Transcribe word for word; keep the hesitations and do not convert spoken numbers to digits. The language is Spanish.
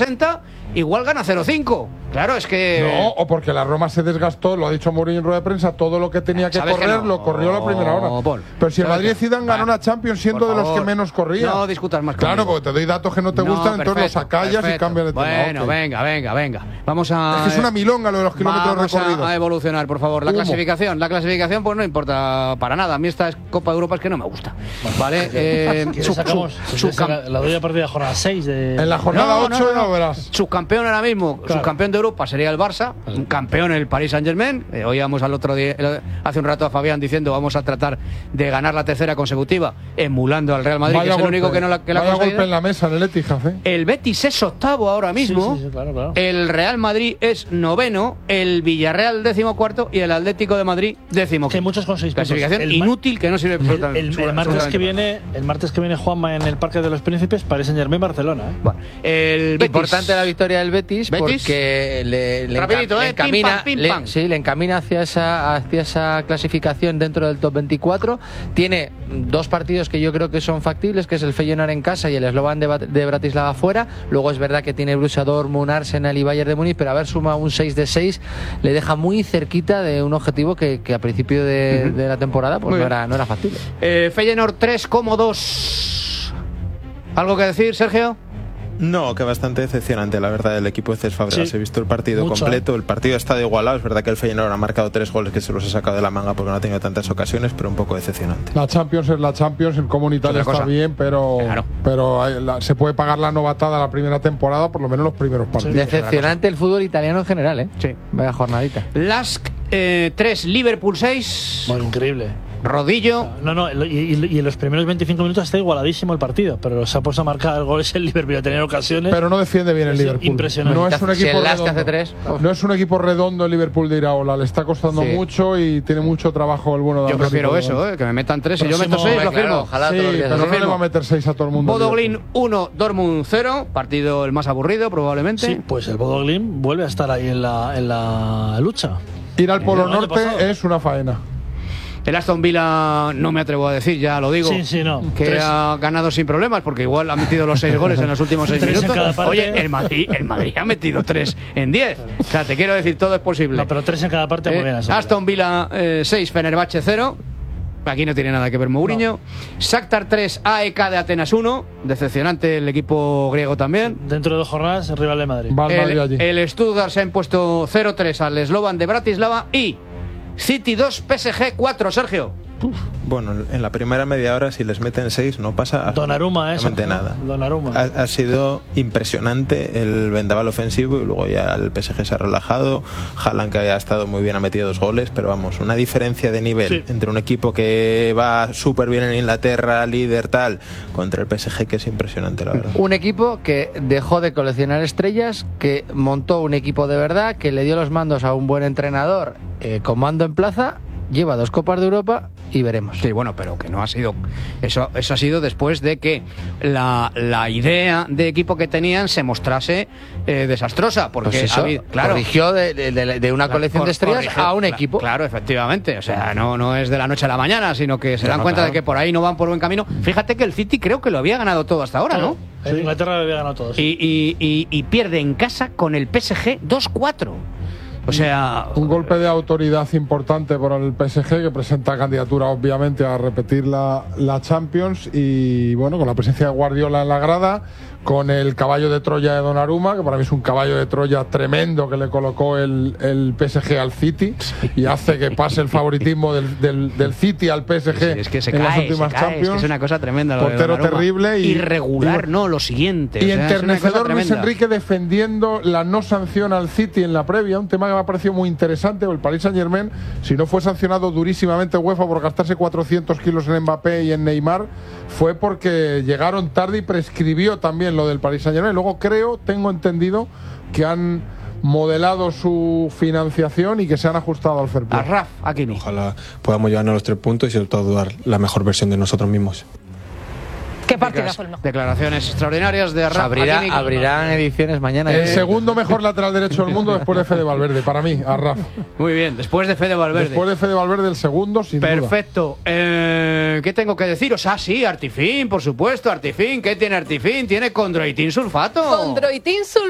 sesenta, igual gana cero cinco. Claro, es que... No, o porque la Roma se desgastó, lo ha dicho Mourinho en rueda de prensa, todo lo que tenía que correr que no? lo corrió a la primera hora. Paul, Pero si el Madrid Zidane ganó una Champions siendo de los que menos corría. No discutas más Claro, conmigo. porque te doy datos que no te no, gustan, perfecto, entonces los acallas perfecto. y cambias de tema. Bueno, okay. venga, venga, venga. Vamos a... Es que es una milonga lo de los kilómetros Vamos recorridos. a evolucionar, por favor. La Humo. clasificación, la clasificación pues no importa para nada. A mí esta es Copa de Europa es que no me gusta. ¿Vale? Eh, su, sacamos, su, su, la, la doy a partir de la jornada seis. De... En la jornada no, ocho no, no, no. no verás. Subcampeón ahora mismo, claro. subcampeón de Europa sería el Barça, claro. un campeón el Paris Saint-Germain. Eh, oíamos al otro día, hace un rato a Fabián diciendo vamos a tratar de ganar la tercera consecutiva, emulando al Real Madrid, vaya que es el golpe, único que no la que la vaya conseguido. golpe en la mesa en el Etihad, ¿eh? El Betis es octavo ahora mismo. Sí, sí, sí, claro, claro. El Real Madrid es noveno, el Villarreal décimo cuarto y el Atlético de Madrid décimo. Que hay muchos con seis puntos. Clasificación el inútil que no sirve el, el, el, martes que viene, el martes que viene Juanma en el Parque de los Príncipes, Paris Saint-Germain Barcelona. ¿eh? Bueno, el Betis. Importante la victoria del Betis, Betis porque le, le, Rapidito, enca eh, le encamina, pim, pam, pim, le, pam. sí, le encamina hacia esa hacia esa clasificación dentro del top veinticuatro. Tiene dos partidos que yo creo que son factibles, que es el Feyenoord en casa y el Slovan de, de Bratislava fuera. Luego es verdad que tiene Borussia Dortmund, Arsenal y Bayern de Múnich, pero haber sumado un seis de seis le deja muy cerquita de un objetivo que, que a principio de, uh-huh. de la temporada pues no era, no era factible. Eh, Feyenoord tres como dos. ¿Algo que decir, Sergio? No, que bastante decepcionante, la verdad, el equipo de Cesc Fabregas. Sí. He visto el partido Mucho, completo, ¿eh? el partido ha estado igualado. Es verdad que el Feyenoord ha marcado tres goles que se los ha sacado de la manga porque no ha tenido tantas ocasiones, pero un poco decepcionante. La Champions es la Champions, el comunitario está cosa. bien, pero, claro. pero hay, la, se puede pagar la novatada la primera temporada, por lo menos los primeros partidos. Sí. Decepcionante el fútbol italiano en general, ¿eh? Sí. Vaya jornadita. Lask eh, tres, Liverpool seis. Bueno, increíble. Rodillo. No, no, y, y en los primeros veinticinco minutos está igualadísimo el partido, pero se ha puesto a marcar goles el Liverpool, a tener ocasiones. Pero no defiende bien el Liverpool. Impresionante. No es un equipo si el Lask redondo. hace tres. No es un equipo redondo el Liverpool de Iraola, le está costando sí. mucho y tiene mucho trabajo el bueno de Yo prefiero eso, eh, que me metan tres y yo meto seis, lo firmo. Ojalá sí, todos los días. pero no le va a meter seis a todo el mundo. Bodo Glimt uno, Dortmund cero, partido el más aburrido probablemente. Sí, pues el Bodo Glimt vuelve a estar ahí en la, en la lucha. Ir al Polo el año Norte pasado. es una faena. El Aston Villa no me atrevo a decir, ya lo digo, sí, sí, no. que Tres. ha ganado sin problemas, porque igual ha metido los seis goles en los últimos seis Tres en minutos. cada parte. Oye, el Madrid, el Madrid ha metido tres en diez. O sea, te quiero decir, todo es posible. No, pero tres en cada parte, Eh, muy bien. Así. Aston Villa eh, seis, Fenerbahce cero. Aquí no tiene nada que ver Mourinho. No. Shakhtar tres, A E K de Atenas uno. Decepcionante el equipo griego también. Dentro de dos jornadas, el rival de Madrid. Va al Madrid allí. El, el Stuttgart se ha impuesto cero tres al Slovan de Bratislava y City dos, P S G cuatro, Sergio. Uf. Bueno, en la primera media hora si les meten seis no pasa Donnarumma, absolutamente eso, nada. Donnarumma. Ha, ha sido impresionante el vendaval ofensivo y luego ya el P S G se ha relajado. Haaland, que había estado muy bien, ha metido dos goles, pero vamos, una diferencia de nivel sí. entre un equipo que va súper bien en Inglaterra, líder tal, contra el P S G, que es impresionante, la verdad. Un equipo que dejó de coleccionar estrellas, que montó un equipo de verdad, que le dio los mandos a un buen entrenador eh, con mando en plaza. Lleva dos Copas de Europa y veremos. Sí, bueno, pero que no ha sido... Eso, eso ha sido después de que la, la idea de equipo que tenían se mostrase eh, desastrosa. Porque pues eso, ha habido, claro, corrigió de, de, de una colección de estrellas corrigió, a un equipo. Claro, efectivamente. O sea, no, no es de la noche a la mañana, sino que se claro, dan cuenta claro. de que por ahí no van por buen camino. Fíjate que el City creo que lo había ganado todo hasta ahora, ¿no? En sí. Inglaterra lo había ganado todo. Sí. Y, y, y, y pierde en casa con el P S G dos cuatro. O sea, un golpe de autoridad importante por el P S G, que presenta candidatura obviamente a repetir la, la Champions, y bueno, con la presencia de Guardiola en la grada, con el caballo de Troya de Donnarumma, que para mí es un caballo de Troya tremendo que le colocó el, el P S G al City y hace que pase el favoritismo del, del, del City al P S G sí, es que se en cae, las últimas se cae, Champions. Es, que es una cosa tremenda. Lo Portero de terrible y irregular, y, no, lo siguiente. Y o sea, enternecedor Luis Enrique defendiendo la no sanción al City en la previa, un tema que me ha parecido muy interesante. El Paris Saint-Germain, si no fue sancionado durísimamente UEFA por gastarse cuatrocientos kilos en Mbappé y en Neymar, fue porque llegaron tarde y prescribió también lo del Paris Saint-Germain. Luego creo, tengo entendido que han modelado su financiación y que se han ajustado al fair play. A Raf, aquí no. Ojalá podamos llevarnos los tres puntos y sobre todo dar la mejor versión de nosotros mismos. ¿Qué partidazo el mejor? Declaraciones extraordinarias de Arraf. Abrirá, abrirán ediciones mañana. El segundo mejor lateral derecho del mundo después de Fede Valverde, para mí, Arraf. Muy bien, después de Fede Valverde. Después de Fede Valverde, el segundo, sin Perfecto. duda. Perfecto. Eh, ¿Qué tengo que deciros? Ah, sí, Artifin, por supuesto, Artifin. ¿Qué tiene Artifin? Tiene condroitin sulfato. Condroitin sulfato.